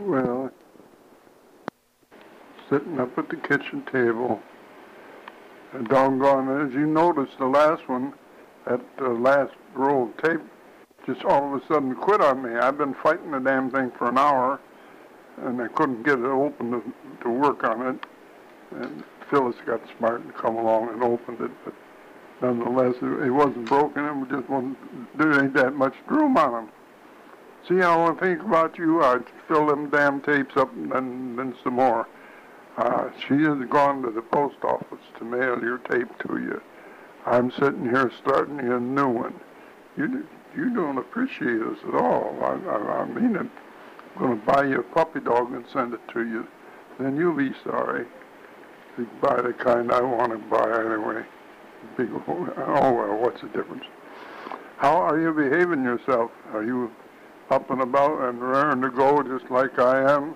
Well, sitting up at the kitchen table, and doggone, as you noticed, the last one, that last roll of tape, just all of a sudden quit on me. I've been fighting the damn thing for an hour, and I couldn't get it open to work on it. And Phyllis got smart and come along and opened it, but nonetheless, it wasn't broken. It just wasn't, there ain't that much room on them. See, how I think about you, I'd fill them damn tapes up and then some more. She has gone to the post office to mail your tape to you. I'm sitting here starting you a new one. You don't appreciate us at all. I mean it. I'm going to buy you a puppy dog and send it to you. Then you'll be sorry. You buy the kind I want to buy anyway. Oh, well, what's the difference? How are you behaving yourself? Are you up and about and raring to go just like I am?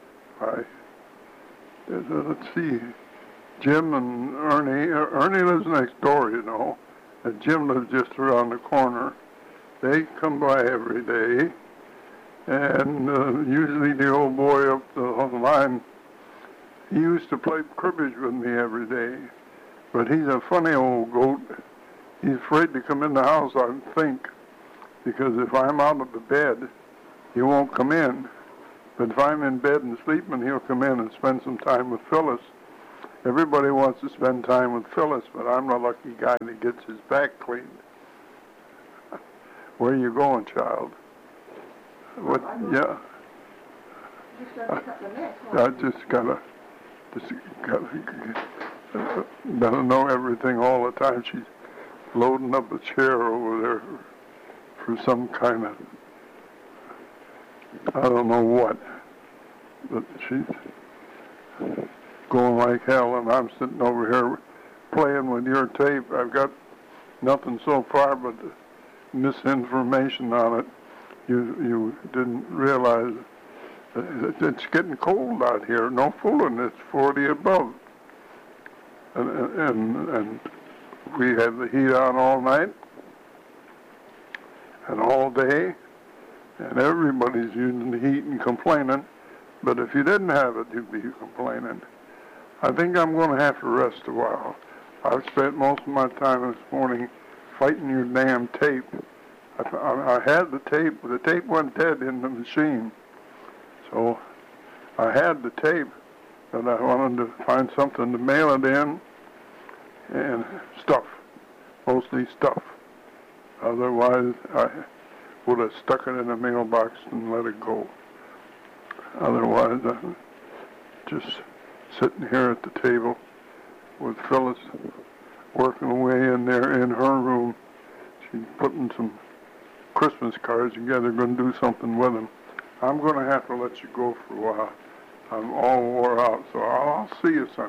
Let's see. Jim and Ernie. Ernie lives next door, you know. And Jim lives just around the corner. They come by every day. And usually the old boy up the line, he used to play cribbage with me every day. But he's a funny old goat. He's afraid to come in the house, I think, because if I'm out of the bed, he won't come in. But if I'm in bed and sleeping, he'll come in and spend some time with Phyllis. Everybody wants to spend time with Phyllis, but I'm the lucky guy that gets his back cleaned. Where are you going, child? What? Yeah. I just gotta doesn't know everything all the time. She's loading up a chair over there for some kind of, I don't know what, but she's going like hell, and I'm sitting over here playing with your tape. I've got nothing so far but misinformation on it. You didn't realize it's getting cold out here. No fooling, it's 40 above. And we have the heat on all night and all day, and everybody's using the heat and complaining. But if you didn't have it, you'd be complaining. I think I'm going to have to rest a while. I've spent most of my time this morning fighting your damn tape. I had the tape. The tape went dead in the machine. So I had the tape, but I wanted to find something to mail it in, and stuff, mostly stuff. Otherwise, I would have stuck it in a mailbox and let it go. Otherwise, I'm just sitting here at the table with Phyllis working away in there in her room. She's putting some Christmas cards together, going to do something with them. I'm going to have to let you go for a while. I'm all wore out, so I'll see you, son.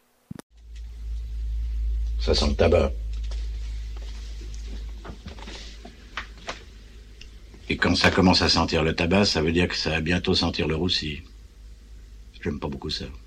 Ça sent le tabac. Et quand ça commence à sentir le tabac, ça veut dire que ça va bientôt sentir le roussi. J'aime pas beaucoup ça.